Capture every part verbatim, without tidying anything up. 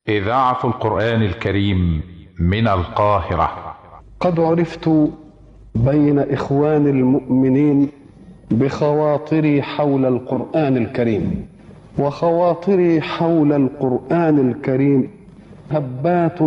إذاعة القرآن الكريم من القاهرة. قد عرفت بين إخوان المؤمنين بخواطري حول القرآن الكريم، وخواطري حول القرآن الكريم هبات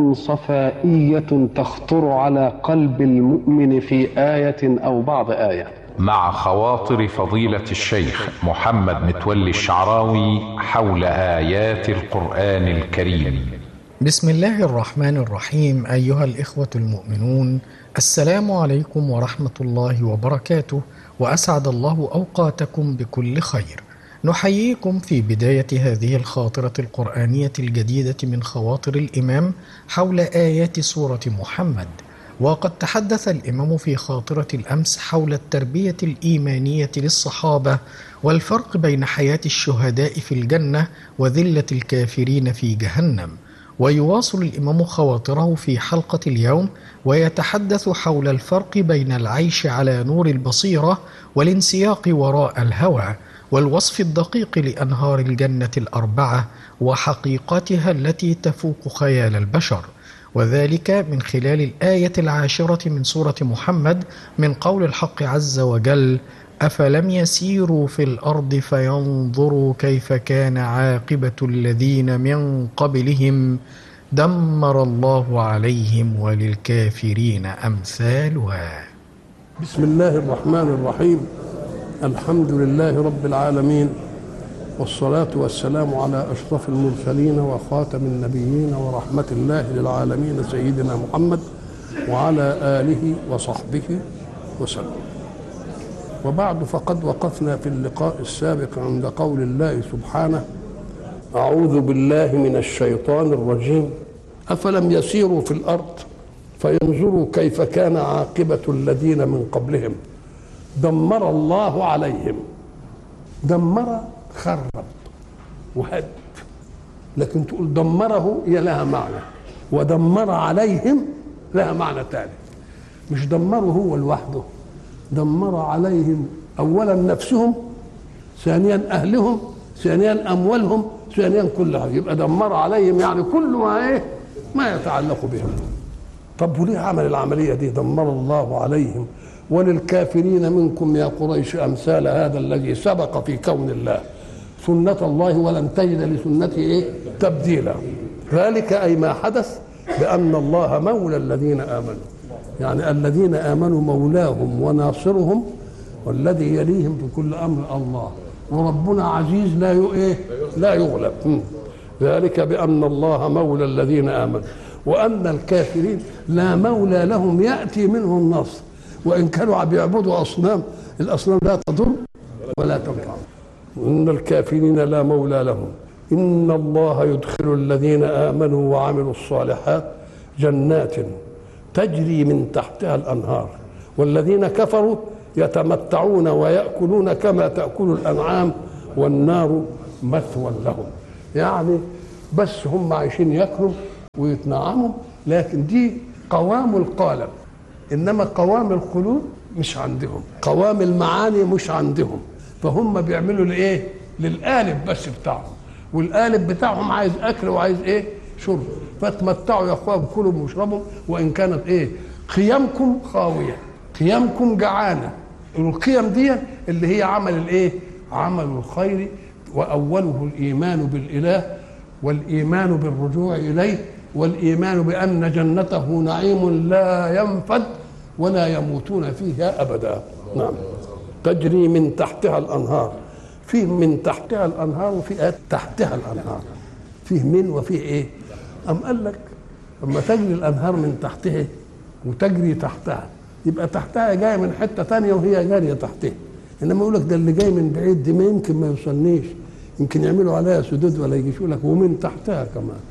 صفائية تخطر على قلب المؤمن في آية أو بعض آية، مع خواطر فضيلة الشيخ محمد متولي الشعراوي حول آيات القرآن الكريم. بسم الله الرحمن الرحيم. أيها الإخوة المؤمنون، السلام عليكم ورحمة الله وبركاته، وأسعد الله أوقاتكم بكل خير. نحييكم في بداية هذه الخاطرة القرآنية الجديدة من خواطر الإمام حول آيات سورة محمد. وقد تحدث الإمام في خاطرة الأمس حول التربية الإيمانية للصحابة والفرق بين حياة الشهداء في الجنة وذلة الكافرين في جهنم. ويواصل الإمام خواطره في حلقة اليوم ويتحدث حول الفرق بين العيش على نور البصيرة والانسياق وراء الهوى، والوصف الدقيق لأنهار الجنة الأربعة وحقيقتها التي تفوق خيال البشر، وذلك من خلال الآية العاشرة من سورة محمد من قول الحق عز وجل: أفلم يسيروا في الأرض فينظروا كيف كان عاقبة الذين من قبلهم دمر الله عليهم وللكافرين أمثالها. بسم الله الرحمن الرحيم. الحمد لله رب العالمين، والصلاة والسلام على أشرف المرسلين وخاتم النبيين ورحمة الله للعالمين سيدنا محمد وعلى آله وصحبه وسلم. وبعد، فقد وقفنا في اللقاء السابق عند قول الله سبحانه: أعوذ بالله من الشيطان الرجيم، أفلم يسيروا في الأرض فينظروا كيف كان عاقبة الذين من قبلهم دمر الله عليهم. دمر خرب وهد، لكن تقول دمره هي لها معنى، ودمر عليهم لها معنى ثالث. مش دمره هو لوحده، دمر عليهم أولا نفسهم، ثانيا أهلهم، ثانيا أموالهم، ثانيا كل حاجة. يبقى دمر عليهم يعني كل ما إيه ما يتعلق بهم. طب وليه عمل العملية دي؟ دمر الله عليهم وللكافرين منكم يا قريش أمثال هذا الذي سبق في كون الله سنة الله ولن تجد لسنته إيه تبديلا. ذلك أي ما حدث بأن الله مولى الذين آمنوا، يعني الذين آمنوا مولاهم وناصرهم، والذي يليهم في كل أمر الله، وربنا عزيز لا إيه لا يغلب. ذلك بأن الله مولى الذين آمنوا وأن الكافرين لا مولى لهم يأتي منه النصر، وإن كانوا بيعبدوا أصنام، الأصنام لا تضر ولا تنفع. إن الكافرين لا مولى لهم. إن الله يدخل الذين آمنوا وعملوا الصالحات جنات تجري من تحتها الأنهار، والذين كفروا يتمتعون ويأكلون كما تأكل الأنعام والنار مثوى لهم. يعني بس هم عايشين يأكلوا ويتنعموا، لكن دي قوام القالب، إنما قوام القلوب مش عندهم، قوام المعاني مش عندهم. فهم بيعملوا لإيه؟ للقالب بس بتاعهم، والقالب بتاعهم عايز أكل وعايز إيه؟ شرب. فتمتعوا يا أخوان، كلوا واشربوا، وإن كانت إيه؟ قيمكم خاوية، قيمكم جعانة. القيم دي اللي هي عمل الإيه؟ عمل الخير، وأوله الإيمان بالإله، والإيمان بالرجوع إليه، والإيمان بأن جنته نعيم لا ينفد ولا يموتون فيها أبدا. نعم. تجري من تحتها الأنهار. فيه من تحتها الأنهار وفيه تحتها الأنهار، فيه من وفيه إيه؟ أم قال لك لما تجري الأنهار من تحتها وتجري تحتها، يبقى تحتها جاية من حتة تانية وهي جارية تحتها. إنما يقول لك ده اللي جاي من بعيد دي ما يمكن ما يوصلنيش، يمكن يعملوا عليها سدود ولا يجيش. يقول لك ومن تحتها كمان.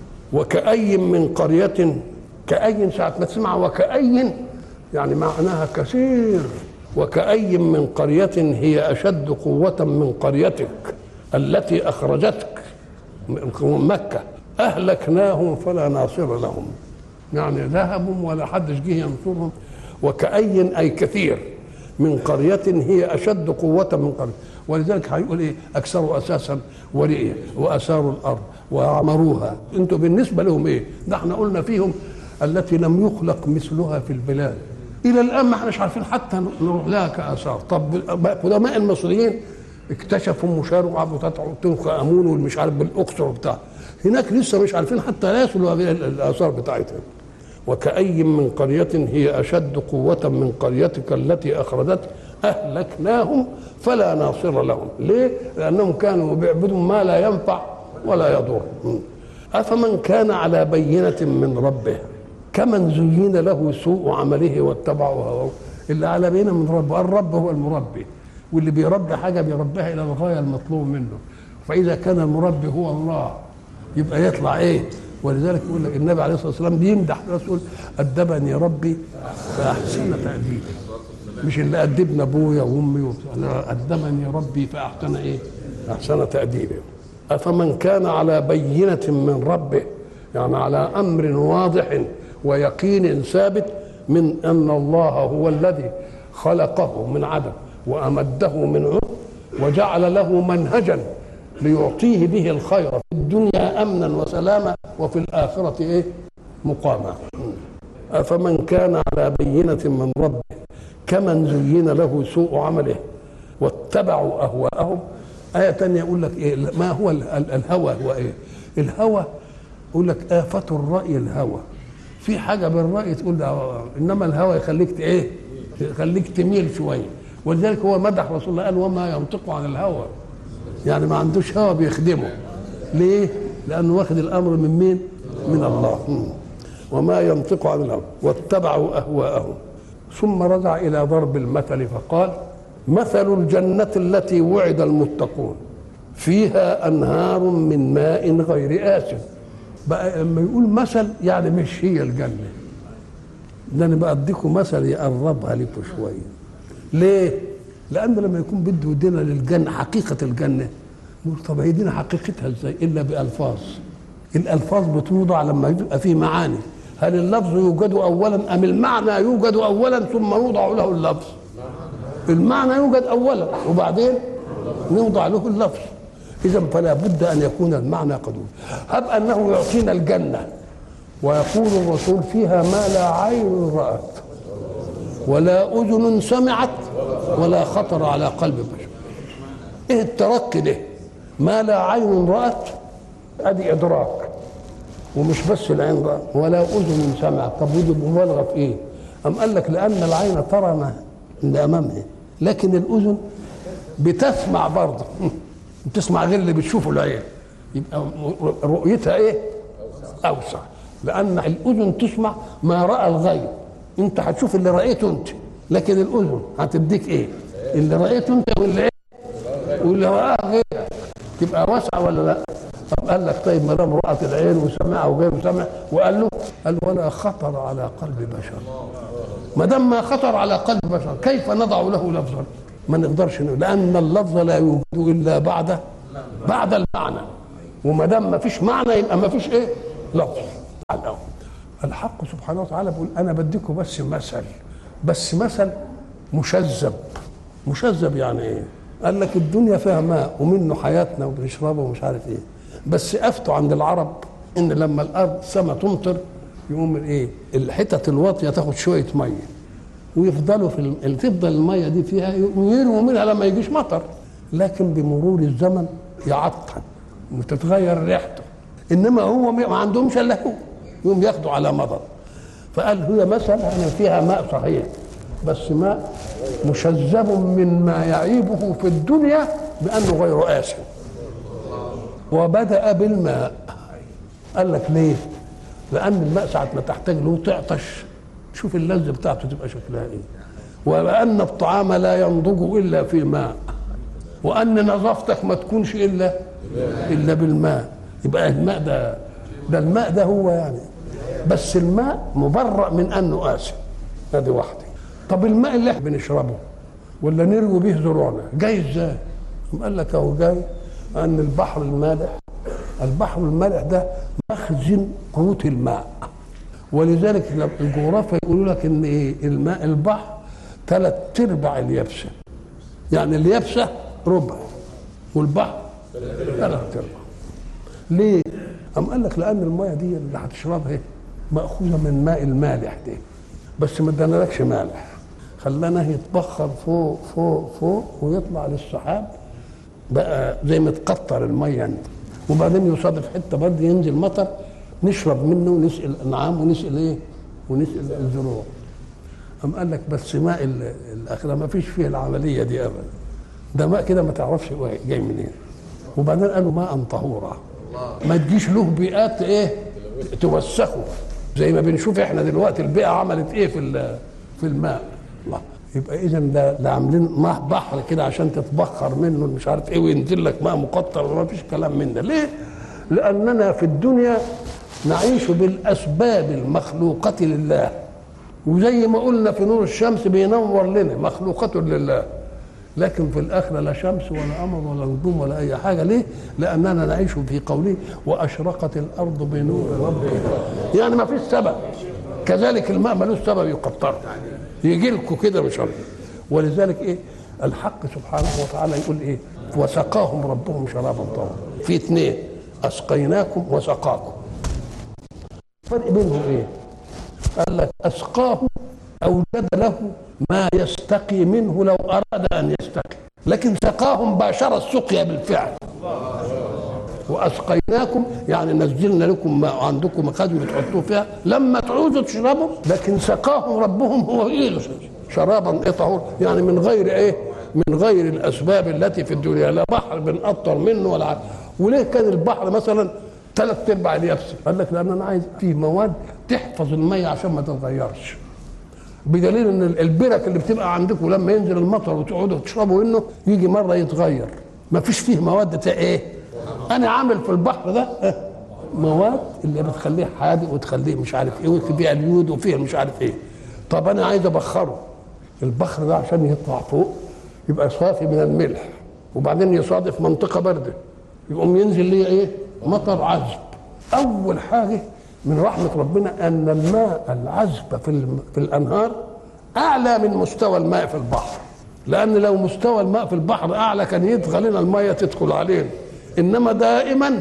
وكأي من قرية، كأي ساعة ما تسمع وكأي يعني معناها كثير. وكأي من قرية هي أشد قوة من قريتك التي أخرجتك من مكة أهلكناهم فلا ناصر لهم، يعني ذهبوا ولا حدش جه ينصرهم. وكأي أي كثير من قرية هي أشد قوة من قرية. ولذلك هيقول إيه؟ أكثروا أساسا ورئيا وأثاروا الأرض وعمروها. أنتوا بالنسبة لهم إيه؟ ده احنا قلنا فيهم التي لم يخلق مثلها في البلاد. إلى الآن ما احناش عارفين حتى نروح لها كآثار. طب قدماء المصريين اكتشفوا مشار وعبوا تنخ أمون والمش عارف بالأقصر وبتاع، هناك لسه مش عارفين حتى لا يصلوا هذه الآثار بتاعتها. وكأي من قرية هي أشد قوة من قريتك التي أخرجتك أهلكناهم فلا ناصر لهم. ليه؟ لأنهم كانوا بيعبدوا ما لا ينفع ولا يضر. أفمن كان على بينة من ربه كمن زين له سوء عمله واتبعوا هواه. اللي على بينة من ربه، الرب هو المربي، واللي بيربي حاجة بيربيها إلى الغاية المطلوب منه. فإذا كان المربي هو الله يبقى يطلع إيه؟ ولذلك يقول لك النبي عليه الصلاه والسلام بيمدح الرسول: ادبني ربي فاحسن تاديبي. مش اللي ادبنا ابويا وامي، لا، ادبني ربي فاحسن ايه؟ احسن تاديبي. افمن كان على بينه من ربه، يعني على امر واضح ويقين ثابت من ان الله هو الذي خلقه من عدم وامده من عدم وجعل له منهجا ليعطيه به الخير في الدنيا امنا وسلاما وفي الاخره ايه؟ مقاما. افمن كان على بينه من ربه كمن زين له سوء عمله واتبعوا اهواءهم. ايه ثانيه يقول لك ايه؟ ما هو الهوى؟ هو ايه الهوى؟ يقول لك آفة الرأي الهوى. في حاجه بالرأي تقول ده، انما الهوى يخليك ايه؟ يخليك تميل شويه. ولذلك هو مدح رسول الله قال: وما ينطق عن الهوى، يعني ما عندوش هوى بيخدمه. ليه؟ لأنه واخد الأمر من مين؟ من الله. وما ينطق عن الهوى واتبعوا أهواءهم. ثم رجع إلى ضرب المثل فقال: مثل الجنة التي وعد المتقون فيها أنهار من ماء غير آسن. بقى لما يقول مثل يعني مش هي الجنة، ده أنا بقى أديكم مثل يقربها لكم شوية. ليه؟ لأن لما يكون بده يدينا للجنة حقيقة الجنة، نقول طب هيدينا حقيقتها ازاي؟ إلا بألفاظ. الألفاظ بتوضع لما يبقى فيه معاني. هل اللفظ يوجد أولا أم المعنى يوجد أولا ثم يوضع له اللفظ؟ المعنى يوجد أولا وبعدين نوضع له اللفظ. إذا فلا بد أن يكون المعنى قد وجد. هب أنه يعطينا الجنة ويقول الرسول: فيها ما لا عين رأت ولا أذن سمعت ولا خطر على قلب بشر. ايه الترقي ده؟ ما لا عين رأت، ادي ادراك، ومش بس العين رأت ولا أذن سمعت. طب ودي مبالغه في ايه؟ أم قال لك لأن العين ترى ما اللي أمامها، لكن الأذن بتسمع برضه بتسمع غير اللي بتشوفه العين، يبقى رؤيتها ايه؟ أوسع. لأن الأذن تسمع ما رأى الغير، انت هتشوف اللي رأيته انت، لكن الأذن هتديك ايه؟ اللي رأيته انت واللي ايه؟ واللي رآه غيرك. تبقى واسعة ولا لا؟ طب قال لك طيب ما دام رأت العين وسمعها وغيره سمع وقال له قال ولا خطر على قلب بشر. ما دام ما خطر على قلب بشر كيف نضع له لفظا؟ ما نقدرش، لأن اللفظ لا يوجد إلا بعد بعد المعنى، وما دام ما فيش معنى يبقى ما فيش ايه؟ لفظ. الحق سبحانه وتعالى بيقول: أنا بديكم بس مثل، بس مثل مشذب. مشذب يعني ايه؟ قال لك الدنيا فيها ماء ومنه حياتنا وبنشربه ومش عارف ايه، بس افتوا عند العرب ان لما الارض سما تمطر يقوم ايه؟ الحتت الواطيه تاخد شويه ميه ويفضلوا في ال... تفضل الميه دي فيها يرموا منها لما يجيش مطر، لكن بمرور الزمن يعطل وتتغير ريحته. انما هو ما عندهمش الا هو، يقوم ياخدوا على مضض. فقال هي مثلا يعني فيها ماء صحيح، بس ماء مشذب مما يعيبه في الدنيا بأنه غير آسن. وبدأ بالماء. قال لك ليه؟ لأن الماء ساعة ما تحتاج له تعطش شوف اللذة بتاعته تبقى شكلها ايه. وأن الطعام لا ينضج إلا في الماء، وأن نظافتك ما تكونش إلا إلا بالماء. يبقى الماء ده ده الماء ده هو يعني، بس الماء مبرأ من أنه آسن. هذه واحدة. طب الماء اللي احنا بنشربه ولا نروي به زروعنا جاي ازاي؟ قال لك اهو جاي ان البحر المالح، البحر المالح ده مخزن قوت الماء. ولذلك الجغرافيا يقولوا لك ان ايه؟ الماء البحر ثلاث ارباع اليابسه، يعني اليابسه ربع والبحر ثلاث ارباع. ليه؟ قام قال لك لان الميه دي اللي هتشربها ماخوذه من ماء المالح ده، بس ما ادانالكش مالح، خلاناه يتبخر فوق فوق فوق ويطلع للسحاب بقى زي ما تقطر الميه انت، وبعدين يصادف حته برضه ينزل مطر نشرب منه ونسقي الانعام ونسقي ايه؟ ونسقي الزروع. قام قال لك بس ماء الاخره ما فيش فيه العمليه دي ابدا، ده ماء كده ما تعرفش جاي منين. وبعدين قالوا ماء طهورا، ما تجيش له بيئات ايه توسخه زي ما بنشوف احنا دلوقتي البيئه عملت ايه في في الماء. الله، يبقى اذا ده لا عاملين ماء بحر كده عشان تتبخر منه مش عارف ايه وينزل لك ماء مقطر، وما فيش كلام من ده. ليه؟ لاننا في الدنيا نعيش بالاسباب المخلوقه لله، وزي ما قلنا في نور الشمس بينور لنا مخلوقة لله، لكن في الآخرة لا شمس ولا قمر ولا نجوم ولا أي حاجة. ليه؟ لأننا نعيش في قوله وأشرقت الأرض بنور ربها، يعني ما فيش سبب. كذلك الماء ملوش سبب يقطره، يجي لكم كده مش عارف. ولذلك إيه الحق سبحانه وتعالى يقول إيه وسقاهم ربهم شرابا طهورا. في اثنين، أسقيناكم وسقاكم، الفرق بينهم إيه؟ قال لك أسقاه أوجد له ما يستقي منه لو أراد أن يستقي، لكن سقاهم باشر السقيا بالفعل. وأسقيناكم يعني نزلنا لكم ما عندكم مخازن تحطوه فيها لما تعوزوا تشربوا، لكن سقاهم ربهم هو إيه شرابا إيه طهور، يعني من غير إيه؟ من غير الأسباب التي في الدنيا، لا بحر بنقطر منه ولا عارف. وليه كان البحر مثلا ثلاث ارباع اليابسه؟ قال لك لان انا عايز فيه مواد تحفظ الميه عشان ما تتغيرش، بدليل ان البرك اللي بتبقى عندكم لما ينزل المطر وتقعدوا تشربوا منه يجي مره يتغير، ما فيش فيه مواد بتاع ايه. انا عامل في البحر ده مواد اللي بتخليه حادق وتخليه مش عارف ايه وفيها اليود وفيها مش عارف ايه. طب انا عايز ابخره، البخر ده عشان يطلع فوق يبقى صافي من الملح، وبعدين يصادف منطقه بارده يقوم ينزل ليه ايه مطر عذب. اول حاجه من رحمه ربنا ان الماء العذب في في الانهار اعلى من مستوى الماء في البحر، لان لو مستوى الماء في البحر اعلى كان يدخل لنا الميه تدخل علينا، انما دائما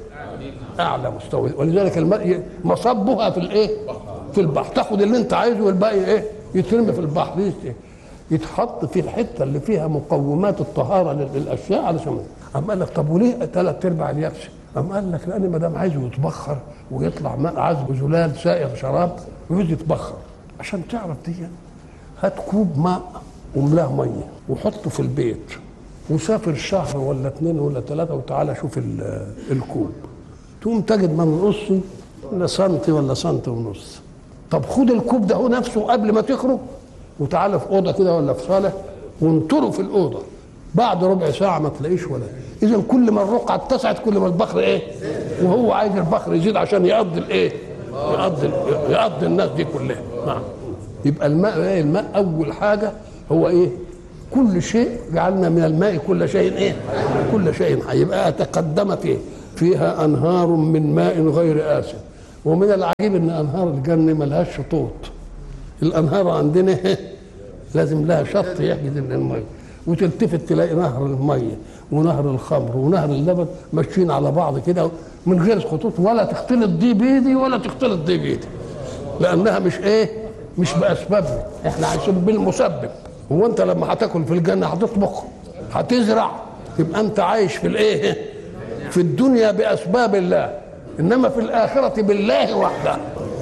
اعلى مستوى. ولذلك الماء مصبها في الايه في البحر، تاخد اللي انت عايزه والباقي ايه يترمي في البحر، يتحط في الحته اللي فيها مقومات الطهاره للاشياء علشان. قام قال لك طب وليه ثلاث ارباع اليابسه؟ قام قال لك لان ما دام عايزه يتبخر ويطلع ماء عذب زلال سائغ شراب ويجي يتبخر، عشان تعرف دي هات كوب ماء وملاه ميه وحطه في البيت وسافر شهر ولا اثنين ولا ثلاثه وتعالى شوف الكوب، تقوم تجد ما نقص ولا سنتي ولا سنتي ونص. طب خد الكوب ده هو نفسه قبل ما تخرج وتعالى في اوضه كده ولا في صاله وانطره في الاوضه، بعد ربع ساعه ما تلاقيش ولا. اذا كل ما الرقعه اتسعت كل ما البخر ايه وهو عايز البخر يزيد عشان يقضي الايه يقضي يقضي الناس دي كلها. نعم. يبقى الماء ايه؟ الماء اول حاجه هو ايه؟ كل شيء جعلنا من الماء كل شيء ايه؟ كل شيء حي. يبقى تقدم فيه فيها انهار من ماء غير آسن. ومن العجيب ان انهار الجنه ملهاش شطوط، الانهار عندنا لازم لها شط يحجز الميه، وتلتفت تلاقي نهر الميه ونهر الخمر ونهر اللبن ماشيين على بعض كده من غير خطوط، ولا تختلط دي بيدي ولا تختلط دي بيدي، لانها مش ايه مش باسبابنا، احنا عايشين بالمسبب. هو انت لما هتاكل في الجنه هتطبخ هتزرع، تبقى انت عايش في الايه في الدنيا باسباب الله، انما في الاخره بالله وحده.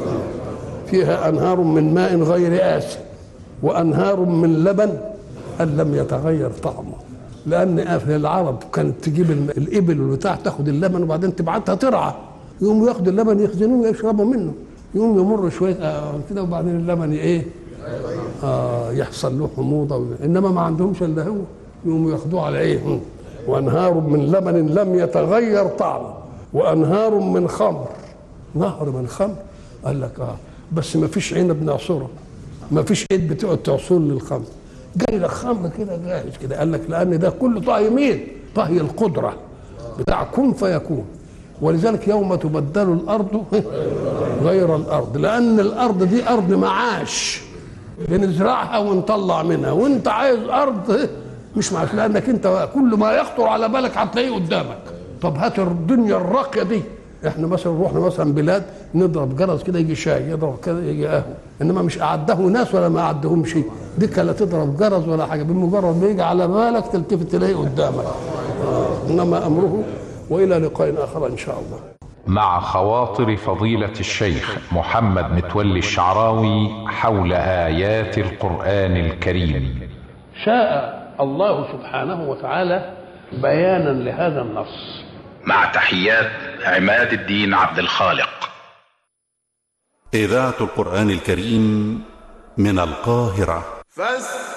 فيها انهار من ماء غير آسن وانهار من لبن ان لم يتغير طعمه، لان العرب كانت تجيب الابل والبتاع تاخد اللبن وبعدين تبعتها ترعى، يقوموا ياخدوا اللبن يخزنوه ويشربوا منه، يقوم يمر شويه آه كده وبعدين اللبن ايه آه يحصل له حموضه، انما ما عندهمش الا هو، يقوموا ياخدوه على ايه وانهار من لبن لم يتغير طعمه وانهار من خمر. نهر من خمر قال لك اه بس ما فيش عنب نعصره، ما فيش ايد بتقعد تعصر للخمر، جاي لك خمر كده جاهز كده. قال لك لان ده كله طهي مين؟ طهي القدره بتاع كن فيكون. ولذلك يوم تبدل الارض غير الارض، لان الارض دي ارض معاش بنزرعها ونطلع منها، وانت عايز ارض مش معاك، لانك انت كل ما يخطر على بالك هتلاقيه قدامك. طب هات الدنيا الراقيه دي، احنا مثلا روحنا مثلا بلاد نضرب جرس كده يجي شاي، يضرب كده يجي قهوه، انما مش اعده ناس ولا ما اعدهم شيء، دي لا تضرب جرس ولا حاجه، بمجرد ما يجي على بالك تلتفت تلاقيه قدامك. آه. انما امره والى لقاء اخر ان شاء الله. مع خواطر فضيلة الشيخ محمد متولي الشعراوي حول آيات القرآن الكريم. شاء الله سبحانه وتعالى بيانا لهذا النص. مع تحيات عماد الدين عبد الخالق. إذاعة القرآن الكريم من القاهرة. فاستمعوا